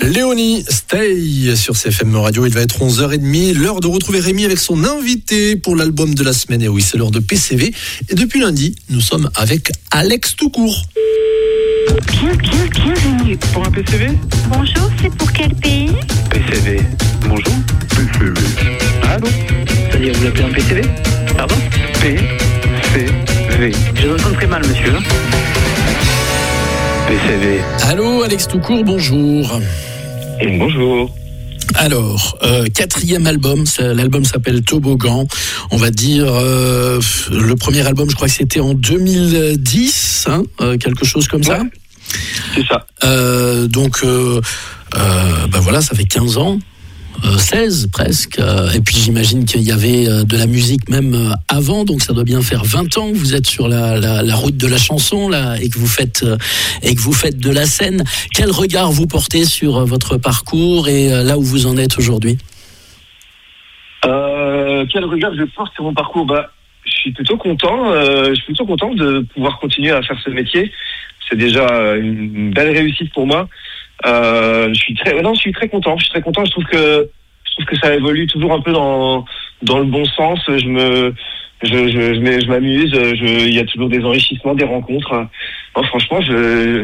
Léonie, Stay sur CFM Radio. Il va être 11h30. L'heure de retrouver Rémi avec son invité pour l'album de la semaine. Et oui, c'est l'heure de PCV. Et depuis lundi, nous sommes avec Alex Toucourt. Bienvenue. Pour un PCV ? Bonjour, c'est pour quel pays ? PCV. Bonjour. PCV. Allô ? C'est-à-dire, vous appelez un PCV ? Pardon ? PCV. Je vous entends très mal, monsieur. PCV. Allô, Alex Toucourt, bonjour. Bonjour. Alors, quatrième album, l'album s'appelle Toboggan. On va dire, le premier album, je crois que c'était en 2010, quelque chose comme ça. C'est ça. Donc, voilà, ça fait 15 ans. 16 presque, et puis j'imagine qu'il y avait de la musique même avant, donc ça doit bien faire 20 ans que vous êtes sur la route de la chanson là, et que vous faites de la scène. Quel regard vous portez sur votre parcours et là où vous en êtes aujourd'hui ? Quel regard je porte sur mon parcours ? Je suis plutôt content. De pouvoir continuer à faire ce métier. C'est déjà une belle réussite pour moi. Je suis très content. Je trouve que ça évolue toujours un peu dans le bon sens. Je m'amuse. Il y a toujours des enrichissements, des rencontres. Non, franchement,